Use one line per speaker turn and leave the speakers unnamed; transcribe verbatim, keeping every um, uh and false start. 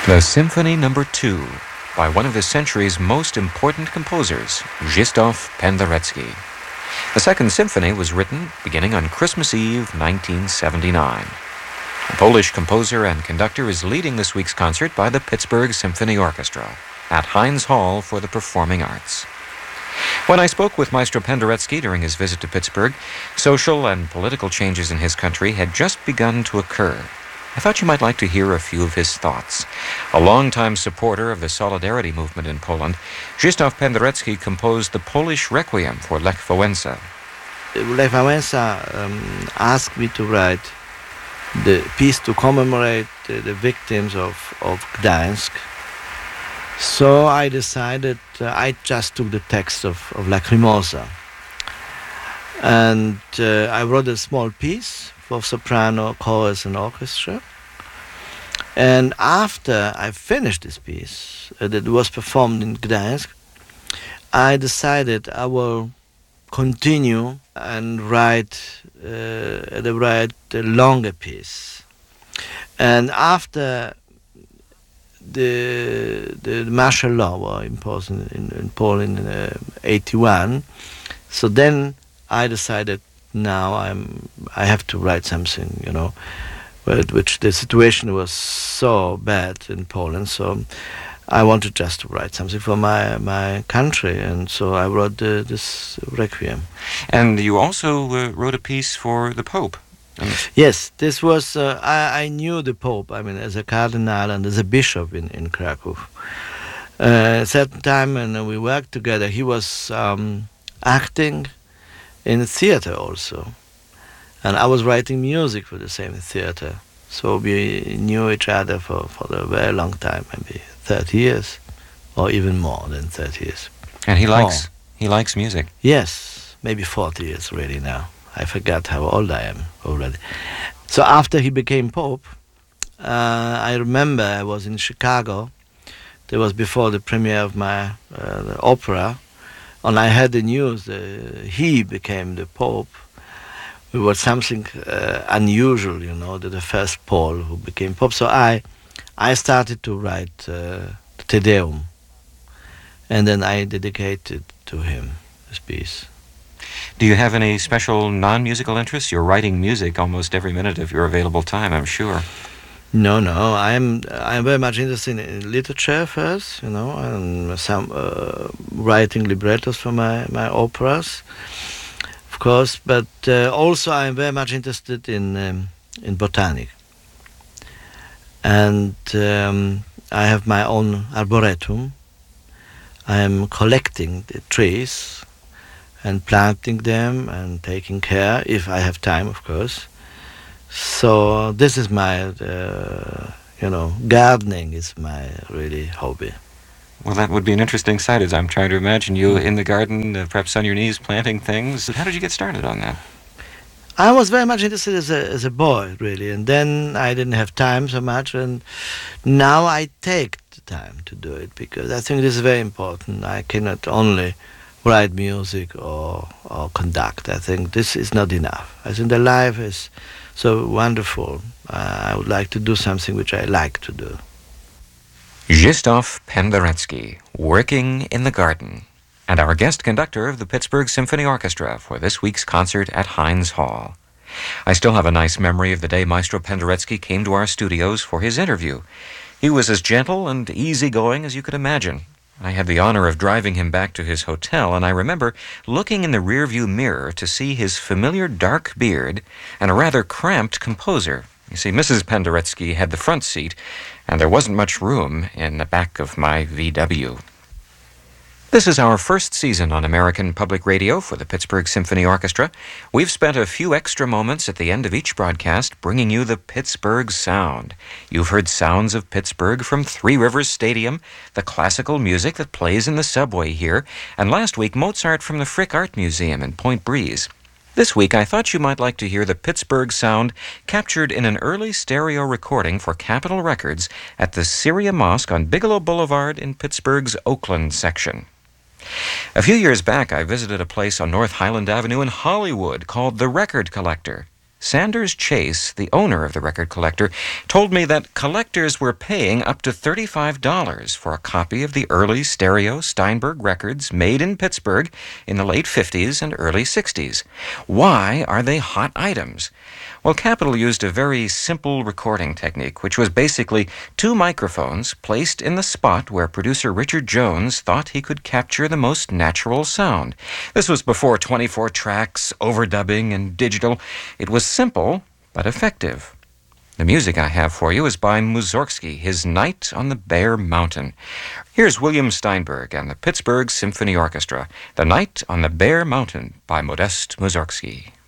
The Symphony Number Two by one of the century's most important composers, Krzysztof Penderecki. The Second Symphony was written beginning on Christmas Eve, nineteen seventy-nine. The Polish composer and conductor is leading this week's concert by the Pittsburgh Symphony Orchestra at Heinz Hall for the Performing Arts. When I spoke with Maestro Penderecki during his visit to Pittsburgh, social and political changes in his country had just begun to occur. I thought you might like to hear a few of his thoughts. A longtime supporter of the Solidarity movement in Poland, Krzysztof Penderecki composed the Polish Requiem for Lech Wałęsa.
Lech Wałęsa um, asked me to write the piece to commemorate uh, the victims of, of Gdańsk. So I decided uh, I just took the text of, of Lacrimosa. And uh, I wrote a small piece for soprano, chorus and orchestra. And after I finished this piece, uh, that was performed in Gdańsk, I decided I will continue and write, uh, write a longer piece. And after the the martial law was imposed in, in, in Poland in uh, eighty-one, so then I decided now I'm I have to write something, you know, but which the situation was so bad in Poland, so I wanted just to write something for my my country, and so I wrote the, this Requiem.
And you also uh, wrote a piece for the Pope.
Yes, this was, uh, I, I knew the Pope, I mean, as a cardinal and as a bishop in, in Krakow. Uh, at a certain time when we worked together, he was um, acting in a theater also. And I was writing music for the same theater. So we knew each other for, for a very long time, maybe thirty years, or even more than thirty years.
And he likes, he likes music.
Yes, maybe forty years really now. I forgot how old I am already. So after he became Pope, uh, I remember I was in Chicago. That was before the premiere of my uh, opera. And I heard the news that he became the Pope. It was something uh, unusual, you know, that the first Pole who became Pope. So I, I started to write uh, Te Deum. And then I dedicated to him this piece.
Do you have any special non-musical interests? You're writing music almost every minute of your available time, I'm sure.
No, no. I'm I'm very much interested in literature first, you know, and some uh, writing librettos for my, my operas, of course. But uh, also I'm very much interested in um, in botanic. And um, I have my own arboretum. I am collecting the trees and planting them and taking care, if I have time, of course. So this is my, uh, you know, gardening is my really hobby.
Well, that would be an interesting sight, as I'm trying to imagine you in the garden, uh, perhaps on your knees, planting things. How did you get started on that?
I was very much interested as a, as a boy, really, and then I didn't have time so much, and now I take the time to do it, because I think this is very important. I cannot only write music or, or conduct. I think this is not enough. I think the life is so wonderful. Uh, I would like to do something which I like to do.
Krzysztof Penderecki, Working in the Garden, and our guest conductor of the Pittsburgh Symphony Orchestra for this week's concert at Heinz Hall. I still have a nice memory of the day Maestro Penderecki came to our studios for his interview. He was as gentle and easygoing as you could imagine. I had the honor of driving him back to his hotel, and I remember looking in the rearview mirror to see his familiar dark beard and a rather cramped composer. You see, Missus Penderecki had the front seat, and there wasn't much room in the back of my V W. This is our first season on American Public Radio for the Pittsburgh Symphony Orchestra. We've spent a few extra moments at the end of each broadcast bringing you the Pittsburgh sound. You've heard sounds of Pittsburgh from Three Rivers Stadium, the classical music that plays in the subway here, and last week Mozart from the Frick Art Museum in Point Breeze. This week I thought you might like to hear the Pittsburgh sound captured in an early stereo recording for Capitol Records at the Syria Mosque on Bigelow Boulevard in Pittsburgh's Oakland section. A few years back, I visited a place on North Highland Avenue in Hollywood called The Record Collector. Sanders Chase, the owner of the record collector, told me that collectors were paying up to thirty-five dollars for a copy of the early stereo Steinberg records made in Pittsburgh in the late fifties and early sixties. Why are they hot items? Well, Capitol used a very simple recording technique, which was basically two microphones placed in the spot where producer Richard Jones thought he could capture the most natural sound. This was before twenty-four tracks, overdubbing, and digital. It was simple, but effective. The music I have for you is by Mussorgsky, his Night on the Bear Mountain. Here's William Steinberg and the Pittsburgh Symphony Orchestra, The Night on the Bear Mountain by Modest Mussorgsky.